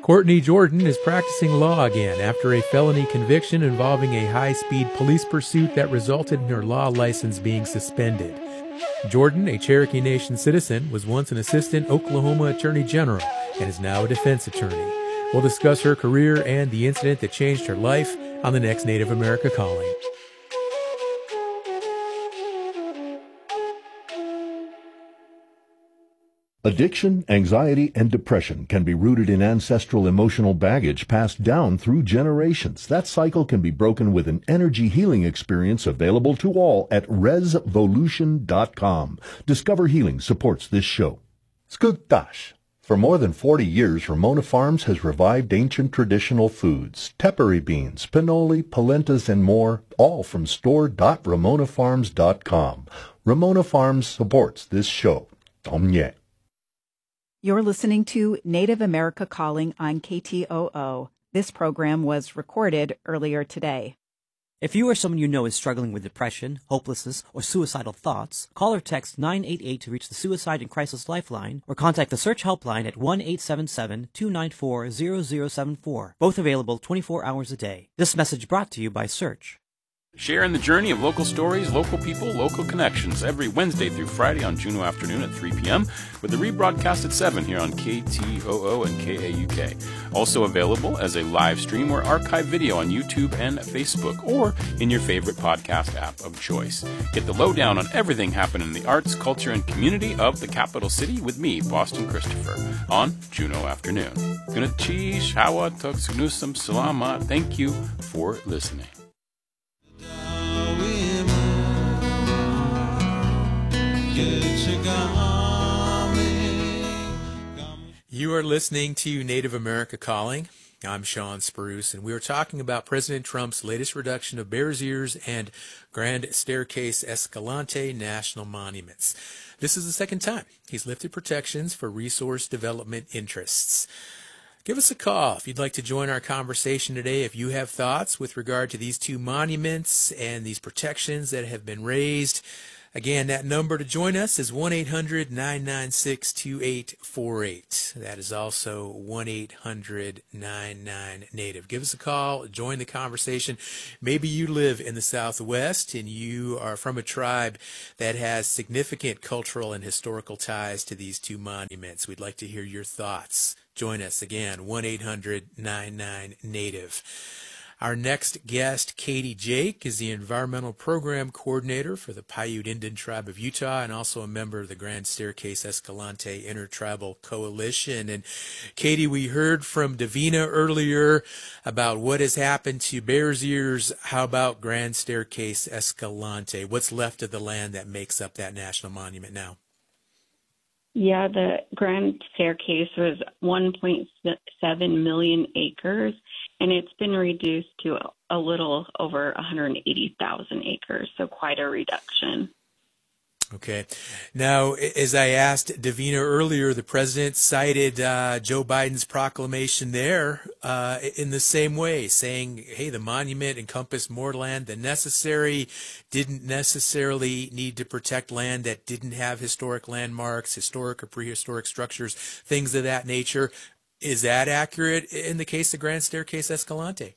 Courtney Jordan is practicing law again after a felony conviction involving a high-speed police pursuit that resulted in her law license being suspended. Jordan, a Cherokee Nation citizen, was once an assistant Oklahoma attorney general and is now a defense attorney. We'll discuss her career and the incident that changed her life on the next Native America Calling. Addiction, anxiety, and depression can be rooted in ancestral emotional baggage passed down through generations. That cycle can be broken with an energy healing experience available to all at resvolution.com. Discover Healing supports this show. Skugtash. For more than 40 years, Ramona Farms has revived ancient traditional foods, tepary beans, pinoli, polentas, and more, all from store.ramonafarms.com. Ramona Farms supports this show. Omye. You're listening to Native America Calling on KTOO. This program was recorded earlier today. If you or someone you know is struggling with depression, hopelessness, or suicidal thoughts, call or text 988 to reach the Suicide and Crisis Lifeline, or contact the Search Helpline at 1-877-294-0074. Both available 24 hours a day. This message brought to you by Search. Sharing the journey of local stories, local people, local connections every Wednesday through Friday on Juneau afternoon at 3 p.m. with the rebroadcast at 7 here on KTOO and KAUK. Also available as a live stream or archive video on YouTube and Facebook or in your favorite podcast app of choice. Get the lowdown on everything happening in the arts, culture, and community of the capital city with me, Boston Christopher, on Juneau afternoon. Gunachi, Shawa, Tuksunusam, Salama. Thank you for listening. You are listening to Native America Calling. I'm Sean Spruce, and we are talking about President Trump's latest reduction of Bears Ears and Grand Staircase Escalante national monuments. This is the second time he's lifted protections for resource development interests. Give us a call if you'd like to join our conversation today. If you have thoughts with regard to these two monuments and these protections that have been raised. Again, that number to join us is 1-800-996-2848. That is also 1-800-99-NATIVE. Give us a call, join the conversation. Maybe you live in the Southwest and you are from a tribe that has significant cultural and historical ties to these two monuments. We'd like to hear your thoughts. Join us again, 1-800-99-NATIVE. Our next guest, Katie Jake, is the Environmental Program Coordinator for the Paiute Indian Tribe of Utah and also a member of the Grand Staircase Escalante Intertribal Coalition. And Katie, we heard from Davina earlier about what has happened to Bears Ears. How about Grand Staircase Escalante? What's left of the land that makes up that national monument now? Yeah, the Grand Staircase was 1.7 million acres, and it's been reduced to a little over 180,000 acres, so quite a reduction. Okay. Now, as I asked Davina earlier, the president cited Joe Biden's proclamation there in the same way, saying, hey, the monument encompassed more land than necessary, didn't necessarily need to protect land that didn't have historic landmarks, historic or prehistoric structures, things of that nature. Is that accurate in the case of Grand Staircase Escalante?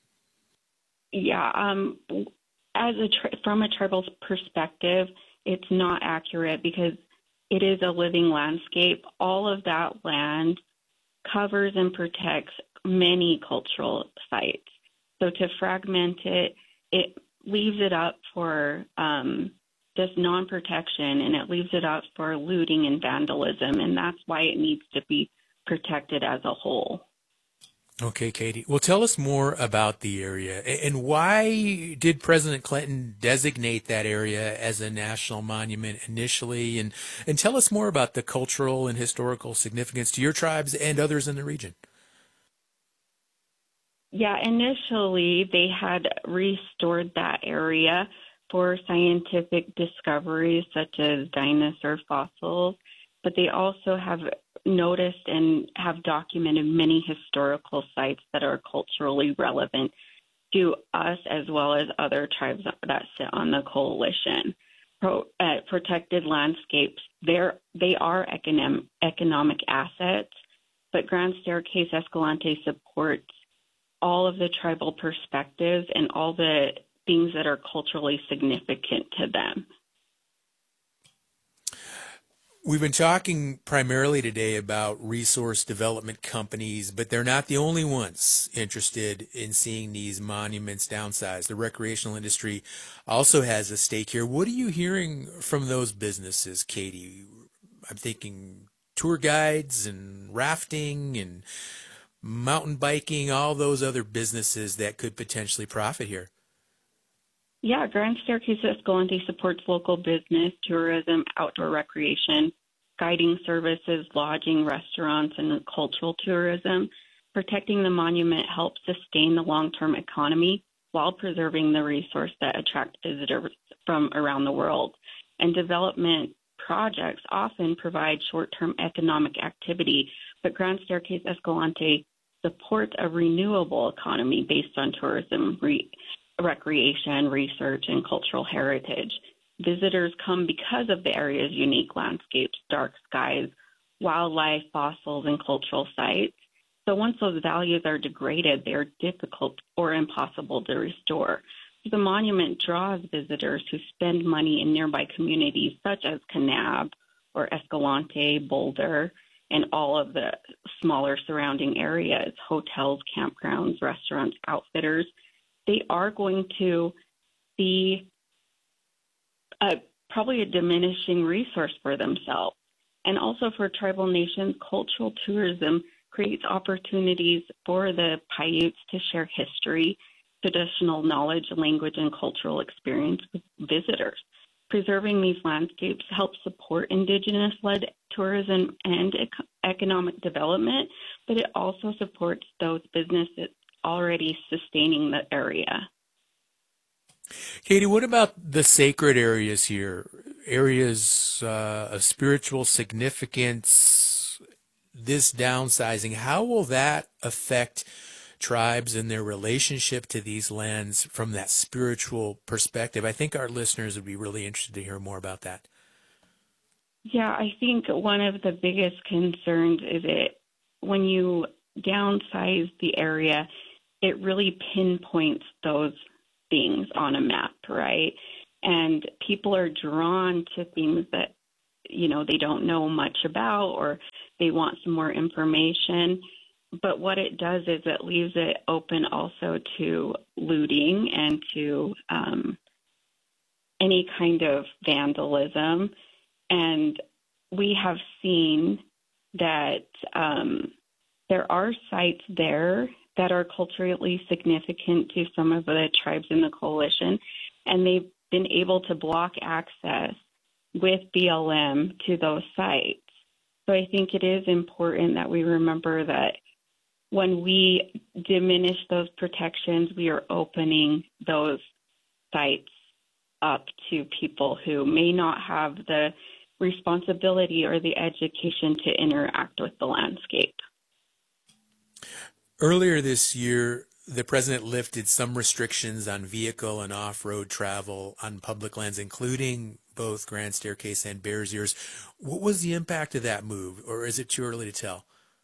Yeah. From a tribal perspective, it's not accurate because it is a living landscape. All of that land covers and protects many cultural sites. So to fragment it, it leaves it up for just non-protection, and it leaves it up for looting and vandalism, and that's why it needs to be protected as a whole. Okay, Katie. Well, tell us more about the area and why did President Clinton designate that area as a national monument initially? And tell us more about the cultural and historical significance to your tribes and others in the region. Yeah, initially they had restored that area for scientific discoveries such as dinosaur fossils, but they also have noticed and have documented many historical sites that are culturally relevant to us as well as other tribes that sit on the coalition. Protected landscapes, they are economic assets, but Grand Staircase Escalante supports all of the tribal perspectives and all the things that are culturally significant to them. We've been talking primarily today about resource development companies, but they're not the only ones interested in seeing these monuments downsized. The recreational industry also has a stake here. What are you hearing from those businesses, Katie? I'm thinking tour guides and rafting and mountain biking, all those other businesses that could potentially profit here. Yeah, Grand Staircase Escalante supports local business, tourism, outdoor recreation, guiding services, lodging, restaurants, and cultural tourism. Protecting the monument helps sustain the long-term economy while preserving the resource that attracts visitors from around the world. And development projects often provide short-term economic activity, but Grand Staircase Escalante supports a renewable economy based on tourism, recreation, research, and cultural heritage. Visitors come because of the area's unique landscapes, dark skies, wildlife, fossils, and cultural sites. So once those values are degraded, they are difficult or impossible to restore. The monument draws visitors who spend money in nearby communities such as Kanab or Escalante, Boulder, and all of the smaller surrounding areas, hotels, campgrounds, restaurants, outfitters. They are going to be probably a diminishing resource for themselves. And also for tribal nations, cultural tourism creates opportunities for the Paiutes to share history, traditional knowledge, language, and cultural experience with visitors. Preserving these landscapes helps support Indigenous-led tourism and economic development, but it also supports those businesses already sustaining the area. Katie, what about the sacred areas here? Areas of spiritual significance, this downsizing, how will that affect tribes and their relationship to these lands from that spiritual perspective? I think our listeners would be really interested to hear more about that. Yeah, I think one of the biggest concerns is when you downsize the area, it really pinpoints those things on a map, right? And people are drawn to things that, they don't know much about, or they want some more information. But what it does is it leaves it open also to looting and to any kind of vandalism. And we have seen that there are sites there that are culturally significant to some of the tribes in the coalition, and they've been able to block access with BLM to those sites. So I think it is important that we remember that when we diminish those protections, we are opening those sites up to people who may not have the responsibility or the education to interact with the landscape. Earlier this year, the president lifted some restrictions on vehicle and off-road travel on public lands, including both Grand Staircase and Bears Ears. What was the impact of that move, or is it too early to tell?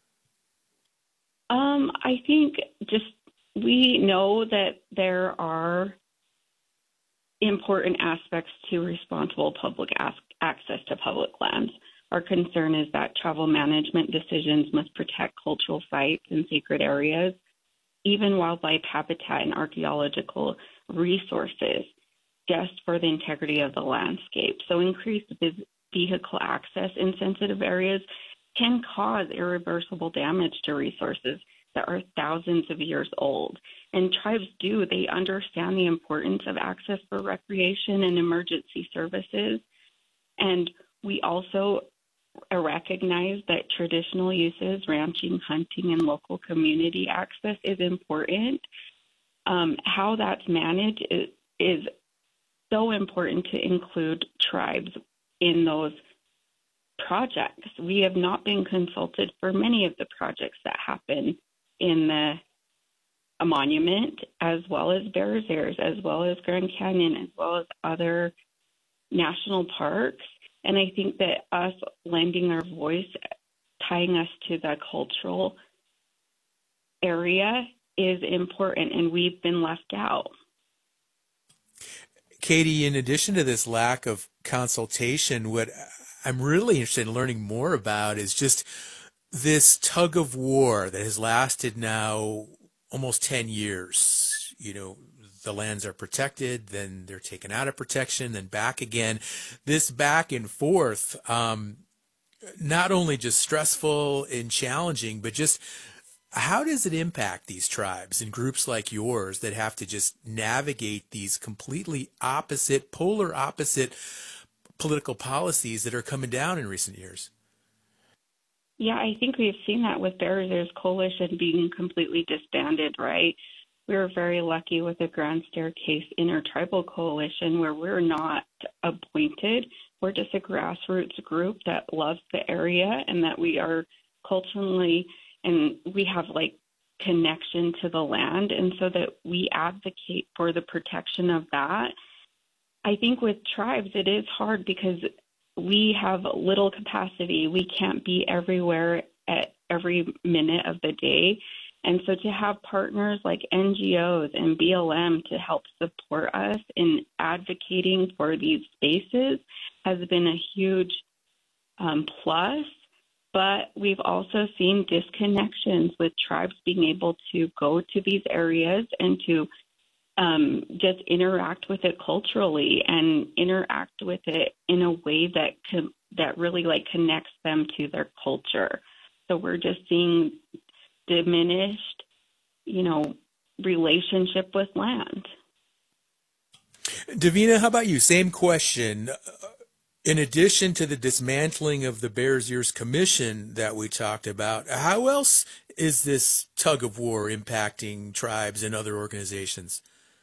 I think we know that there are important aspects to responsible public access to public lands. Our concern is that travel management decisions must protect cultural sites and sacred areas, even wildlife habitat and archaeological resources, just for the integrity of the landscape. So increased vehicle access in sensitive areas can cause irreversible damage to resources that are thousands of years old. And tribes they understand the importance of access for recreation and emergency services. And we also recognize that traditional uses, ranching, hunting, and local community access is important. How that's managed is so important to include tribes in those projects. We have not been consulted for many of the projects that happen in a monument, as well as Bears Ears, as well as Grand Canyon, as well as other national parks. And I think that us lending our voice tying us to the cultural area is important, and we've been left out. Katie, in addition to this lack of consultation, what I'm really interested in learning more about is just this tug of war that has lasted now almost 10 years. You know, the lands are protected, then they're taken out of protection, then back again. This back and forth, not only just stressful and challenging, but just how does it impact these tribes and groups like yours that have to just navigate these completely opposite, polar opposite political policies that are coming down in recent years? Yeah, I think we've seen that with Bears Ears Coalition being completely disbanded, right? We were very lucky with the Grand Staircase Intertribal Coalition where we're not appointed. We're just a grassroots group that loves the area and that we are culturally, and we have like connection to the land, and so that we advocate for the protection of that. I think with tribes, it is hard because we have little capacity. We can't be everywhere at every minute of the day. And so to have partners like NGOs and BLM to help support us in advocating for these spaces has been a huge plus. But we've also seen disconnections with tribes being able to go to these areas and to just interact with it culturally and interact with it in a way that really like connects them to their culture. So we're just seeing diminished, relationship with land. Davina, how about you? Same question. In addition to the dismantling of the Bears Ears Commission that we talked about, how else is this tug of war impacting tribes and other organizations?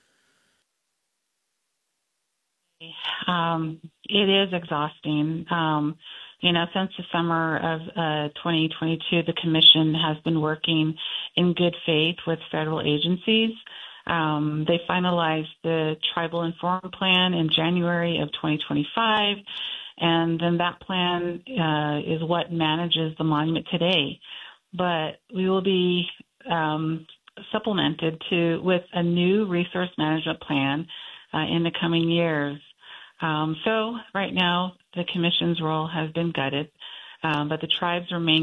It is exhausting. Since the summer of 2022, the Commission has been working in good faith with federal agencies. They finalized the Tribal Informed Plan in January of 2025, and then that plan is what manages the monument today. But we will be supplemented with a new resource management plan in the coming years. So right now, the Commission's role has been gutted, but the tribes remain